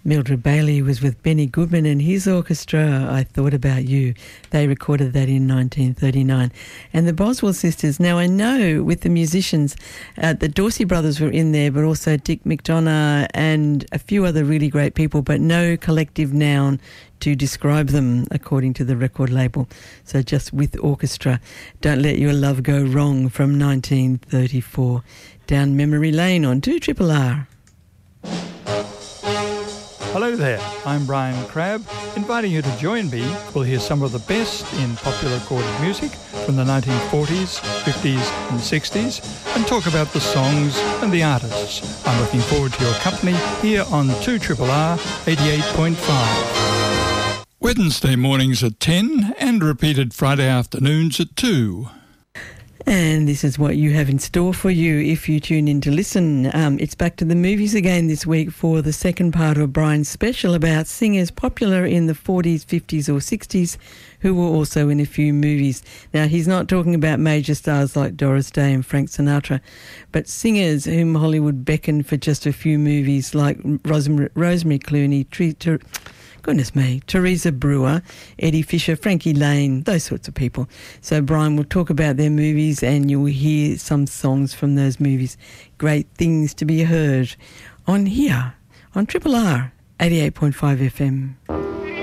Mildred Bailey was with Benny Goodman and his orchestra, I Thought About You. They recorded that in 1939. And the Boswell sisters, now I know with the musicians, the Dorsey brothers were in there, but also Dick McDonough and a few other really great people, but no collective noun to describe them according to the record label. So just with orchestra. Don't Let Your Love Go Wrong from 1934. Down memory lane on 2RRR. Hello there, I'm Brian Crabb, inviting you to join me. We'll hear some of the best in popular recorded music from the 1940s, 50s and 60s and talk about the songs and the artists. I'm looking forward to your company here on 2RRR 88.5. Wednesday mornings at 10 and repeated Friday afternoons at 2. And this is what you have in store for you if you tune in to listen. It's back to the movies again this week for the second part of Brian's special about singers popular in the 40s, 50s or 60s who were also in a few movies. Now, he's not talking about major stars like Doris Day and Frank Sinatra, but singers whom Hollywood beckoned for just a few movies like Rosemary Clooney, Teresa Brewer, Eddie Fisher, Frankie Lane, those sorts of people. So Brian will talk about their movies and you'll hear some songs from those movies. Great things to be heard on here, on 2RRR 88.5 FM.